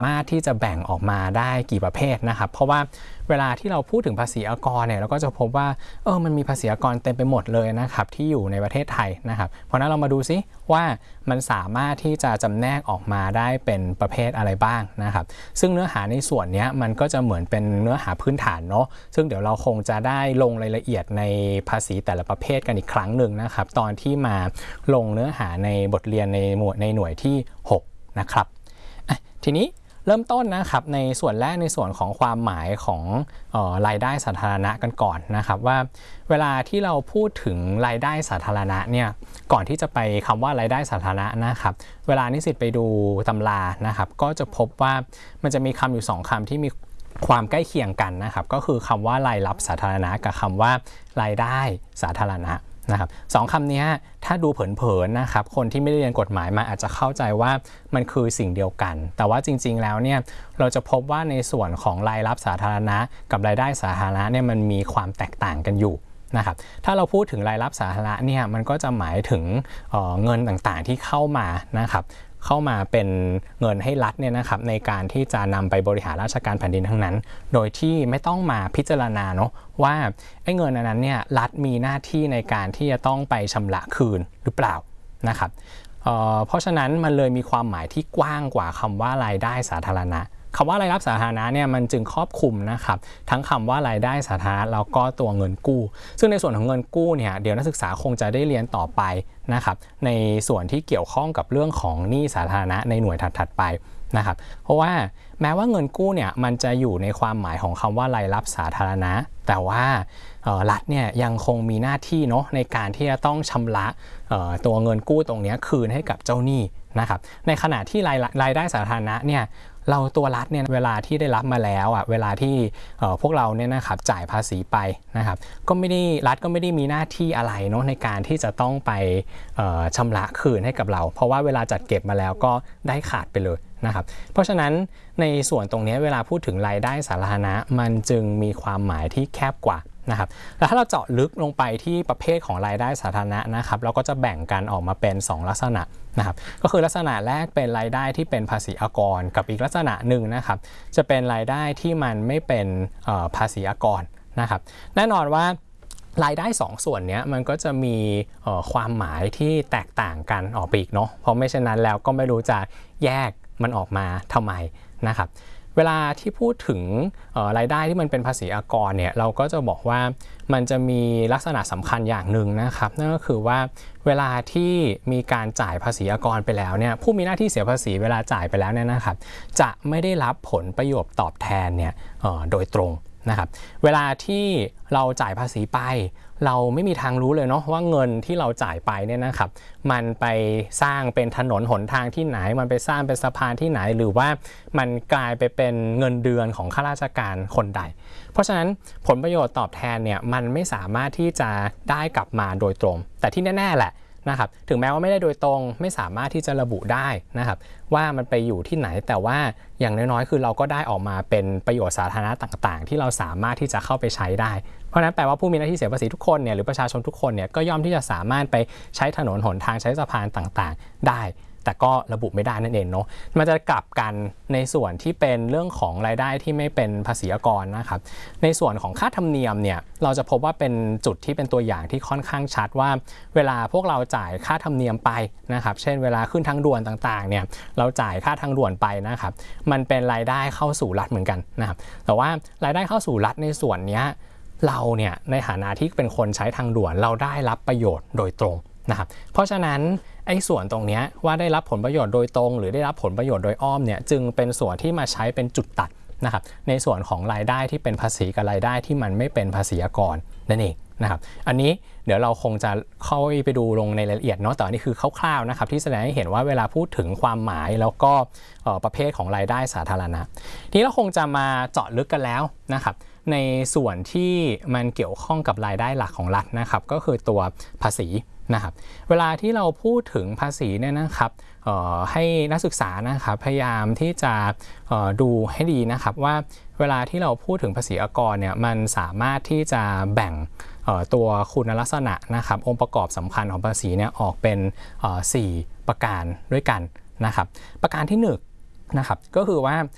สามารถที่จะแบ่งออกมาได้กี่ประเภทนะครับเพราะว่าเวลาที่เราพูดถึงภาษีอากรเนี่ยเราก็จะพบว่ามันมีภาษีอากรเต็มไปหมดเลยนะครับที่อยู่ในประเทศไทยนะครับเพราะนั้นเรามาดูซิว่ามันสามารถที่จะจำแนกออกมาได้เป็นประเภทอะไรบ้างนะครับซึ่งเนื้อหาในส่วนนี้มันก็จะเหมือนเป็นเนื้อหาพื้นฐานเนาะซึ่งเดี๋ยวเราคงจะได้ลงรายละเอียดในภาษีแต่ละประเภทกันอีกครั้งหนึ่งนะครับตอนที่มาลงเนื้อหาในบทเรียนในหน่วยที่6นะครับทีนี้เริ่มต้นนะครับในส่วนแรกในส่วนของความหมายของรายได้สาธารณะกันก่อนนะครับว่าเวลาที่เราพูดถึงรายได้สาธารณะเนี่ยก่อนที่จะไปคำว่ารายได้สาธารณะนะครับเวลานิสิตไปดูตำรานะครับก็จะพบว่ามันจะมีคำอยู่2คำที่มีความใกล้เคียงกันนะครับก็คือคำว่ารายรับสาธารณะกับคำว่ารายได้สาธารณะนะครับสองคำนี้ถ้าดูเผินๆนะครับคนที่ไม่ได้เรียนกฎหมายมาอาจจะเข้าใจว่ามันคือสิ่งเดียวกันแต่ว่าจริงๆแล้วเนี่ยเราจะพบว่าในส่วนของรายรับสาธารณะกับรายได้สาธารณะเนี่ยมันมีความแตกต่างกันอยู่นะครับถ้าเราพูดถึงรายรับสาธารณะเนี่ยมันก็จะหมายถึงเงินต่างๆที่เข้ามานะครับเข้ามาเป็นเงินให้รัฐเนี่ยนะครับในการที่จะนำไปบริหารราชการแผ่นดินทั้งนั้นโดยที่ไม่ต้องมาพิจารณาเนาะว่าไอ้เงินนั้นเนี่ยรัฐมีหน้าที่ในการที่จะต้องไปชำระคืนหรือเปล่านะครับเพราะฉะนั้นมันเลยมีความหมายที่กว้างกว่าคำว่ารายได้สาธารณะคำว่ารายรับสาธารณะเนี่ยมันจึงครอบคลุมนะครับทั้งคำว่ารายได้สาธารณะแล้วก็ตัวเงินกู้ซึ่งในส่วนของเงินกู้เนี่ยเดี๋ยวนักศึกษาคงจะได้เรียนต่อไปนะครับในส่วนที่เกี่ยวข้องกับเรื่องของหนี้สาธารณะในหน่วยถัดๆไปนะครับเพราะว่าแม้ว่าเงินกู้เนี่ยมันจะอยู่ในความหมายของคำว่ารายรับสาธารณะแต่ว่ารัฐเนี่ยยังคงมีหน้าที่เนาะในการที่จะต้องชำระตัวเงินกู้ตรงนี้คืนให้กับเจ้าหนี้นะครับในขณะที่รายได้สาธารณะเนี่ยเราตัวรัฐเนี่ยเวลาที่ได้รับมาแล้วเวลาที่พวกเราเนี่ยนะครับจ่ายภาษีไปนะครับก็ไม่ได้รัฐก็ไม่ได้มีหน้าที่อะไรเนาะในการที่จะต้องไปชำระคืนให้กับเราเพราะว่าเวลาจัดเก็บมาแล้วก็ได้ขาดไปเลยนะครับเพราะฉะนั้นในส่วนตรงนี้เวลาพูดถึงรายได้สาธารณะมันจึงมีความหมายที่แคบกว่านะครับแล้วถ้าเราเจาะลึกลงไปที่ประเภทของรายได้สาธารณะนะครับเราก็จะแบ่งกันออกมาเป็น2ลักษณะนะครับก็คือลักษณะแรกเป็นรายได้ที่เป็นภาษีอากรกับอีกลักษณะหนึ่งนะครับจะเป็นรายได้ที่มันไม่เป็นภาษีอากรนะครับแน่นอนว่ารายได้2ส่วนนี้มันก็จะมีความหมายที่แตกต่างกันออกไปอีกเนาะเพราะไม่เช่นนั้นแล้วก็ไม่รู้จะแยกมันออกมาทำไมนะครับเวลาที่พูดถึงรายได้ที่มันเป็นภาษีอากรเนี่ยเราก็จะบอกว่ามันจะมีลักษณะสำคัญอย่างหนึ่งนะครับนั่นก็คือว่าเวลาที่มีการจ่ายภาษีอากรไปแล้วเนี่ยผู้มีหน้าที่เสียภาษีเวลาจ่ายไปแล้วเนี่ยนะครับจะไม่ได้รับผลประโยชน์ตอบแทนเนี่ยโดยตรงนะครับเวลาที่เราจ่ายภาษีไปเราไม่มีทางรู้เลยเนาะว่าเงินที่เราจ่ายไปเนี่ยนะครับมันไปสร้างเป็นถนนหนทางที่ไหนมันไปสร้างเป็นสะพานที่ไหนหรือว่ามันกลายไปเป็นเงินเดือนของข้าราชการคนใดเพราะฉะนั้นผลประโยชน์ตอบแทนเนี่ยมันไม่สามารถที่จะได้กลับมาโดยตรงแต่ที่แน่ๆแหละนะครับถึงแม้ว่าไม่ได้โดยตรงไม่สามารถที่จะระบุได้นะครับว่ามันไปอยู่ที่ไหนแต่ว่าอย่างน้อยๆคือเราก็ได้ออกมาเป็นประโยชน์สาธารณะต่างๆที่เราสามารถที่จะเข้าไปใช้ได้เพราะนั้นแปลว่าผู้มีหน้าที่เสียภาษีทุกคนเนี่ยหรือประชาชนทุกคนเนี่ยก็ย่อมที่จะสามารถไปใช้ถนนหนทางใช้สะพานต่างๆได้แต่ก็ระบุไม่ได้นั่นเองเนาะมันจะกลับกันในส่วนที่เป็นเรื่องของรายได้ที่ไม่เป็นภาษีอากรนะครับในส่วนของค่าธรรมเนียมเนี่ยเราจะพบว่าเป็นจุดที่เป็นตัวอย่างที่ค่อนข้างชัดว่าเวลาพวกเราจ่ายค่าธรรมเนียมไปนะครับเช่นเวลาขึ้นทางด่วนต่างๆเนี่ยเราจ่ายค่าทางด่วนไปนะครับมันเป็นรายได้เข้าสู่รัฐเหมือนกันนะครับแต่ว่ารายได้เข้าสู่รัฐในส่วนนี้เราเนี่ยในฐานะที่เป็นคนใช้ทางด่วนเราได้รับประโยชน์โดยตรงนะครับเพราะฉะนั้นไอ้ส่วนตรงนี้ว่าได้รับผลประโยชน์โดยตรงหรือได้รับผลประโยชน์โดยอ้อมเนี่ยจึงเป็นส่วนที่มาใช้เป็นจุดตัดนะครับในส่วนของรายได้ที่เป็นภาษีกับรายได้ที่มันไม่เป็นภาษีอากรนั่นเองนะครับอันนี้เดี๋ยวเราคงจะเข้าไปดูลงในรายละเอียดเนาะแต่นี่คือคร่าวๆนะครับที่แสดงให้เห็นว่าเวลาพูดถึงความหมายแล้วก็ประเภทของรายได้สาธารณะทีนี้เราคงจะมาเจาะลึกกันแล้วนะครับในส่วนที่มันเกี่ยวข้องกับรายได้หลักของรัฐนะครับก็คือตัวภาษีนะครับเวลาที่เราพูดถึงภาษีเนี่ยนะครับให้นักศึกษานะครับพยายามที่จะดูให้ดีนะครับว่าเวลาที่เราพูดถึงภาษีอากรเนี่ยมันสามารถที่จะแบ่งตัวคุณลักษณะนะครับองค์ประกอบสำคัญของภาษีเนี่ยออกเป็น4ประการด้วยกันนะครับประการที่1นะครับก็คือว่า